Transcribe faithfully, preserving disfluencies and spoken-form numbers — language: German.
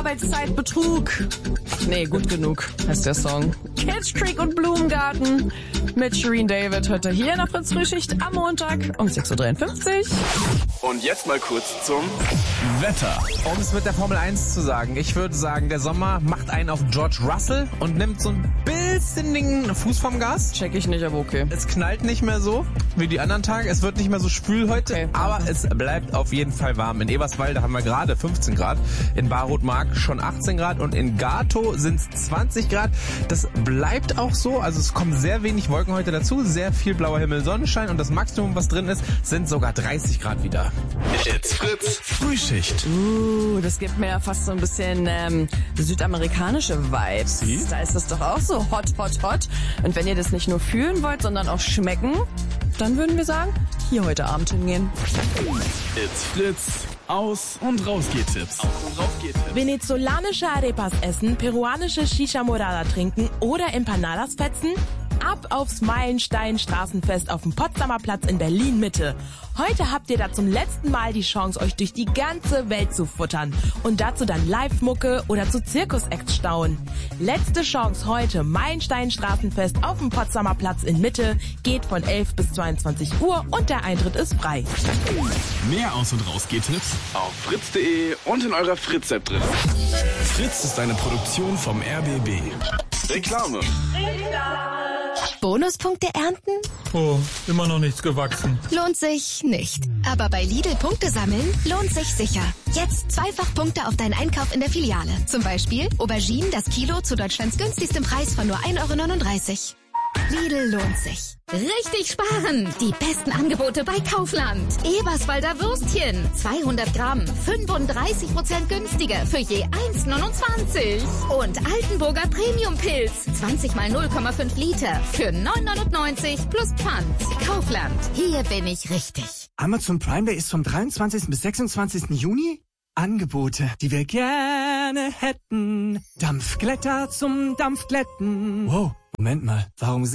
Arbeitszeitbetrug. Ach nee, gut genug heißt der Song. Killstreak und Blumengarten mit Shireen David heute hier in der Fritz Frühschicht am Montag um sechs Uhr dreiundfünfzig. Und jetzt mal kurz zum Wetter. Um es mit der Formel eins zu sagen, ich würde sagen, der Sommer macht einen auf George Russell und nimmt so ein bisschen den Fuß vom Gas. Check ich nicht, aber okay. Es knallt nicht mehr so wie die anderen Tage. Es wird nicht mehr so schwül heute, Okay. aber es bleibt auf jeden Fall warm. In Eberswalde haben wir gerade fünfzehn Grad, in Barrotmark schon achtzehn Grad und in Gato sind es zwanzig Grad. Das bleibt auch so, also es kommen sehr wenig Wolken heute dazu, sehr viel blauer Himmel, Sonnenschein und das Maximum, was drin ist, sind sogar dreißig Grad wieder. It's Fritz Frühschicht. Uh, das gibt mir ja fast so ein bisschen ähm, südamerikanische Vibes. Sie? Da ist das doch auch so hot, hot, hot. Und wenn ihr das nicht nur fühlen wollt, sondern auch schmecken, dann würden wir sagen, hier heute Abend hingehen. It's Fritz. Aus- und Rausgeht-Tipps. Aus- und Rausgeht-Tipps. Venezolanische Arepas essen, peruanische Shisha Morada trinken oder Empanadas fetzen? Ab aufs Meilenstein-Straßenfest auf dem Potsdamer Platz in Berlin-Mitte. Heute habt ihr da zum letzten Mal die Chance, euch durch die ganze Welt zu futtern und dazu dann Live-Mucke oder zu Zirkus-Acts staunen. Letzte Chance heute, Meilenstein-Straßenfest auf dem Potsdamer Platz in Mitte, geht von elf bis zweiundzwanzig Uhr und der Eintritt ist frei. Mehr Aus- und Rausgeht-Tipps auf fritz punkt de und in eurer Fritz-App drin. Fritz ist eine Produktion vom R B B. Reklame. Bonuspunkte ernten? Oh, immer noch nichts gewachsen. Lohnt sich nicht. Aber bei Lidl Punkte sammeln lohnt sich sicher. Jetzt zweifach Punkte auf deinen Einkauf in der Filiale. Zum Beispiel Auberginen das Kilo zu Deutschlands günstigstem Preis von nur ein Euro neununddreißig. Lidl lohnt sich. Richtig sparen! Die besten Angebote bei Kaufland. Eberswalder Würstchen. zweihundert Gramm. fünfunddreißig Prozent günstiger für je eins neunundzwanzig. Und Altenburger Premium Pilz. zwanzig mal null Komma fünf Liter für neun neunundneunzig plus Pfand. Kaufland. Hier bin ich richtig. Amazon Prime Day ist vom dreiundzwanzigsten bis sechsundzwanzigsten Juni. Angebote, die wir gerne hätten. Dampfglätter zum Dampfglätten. Wow, Moment mal, warum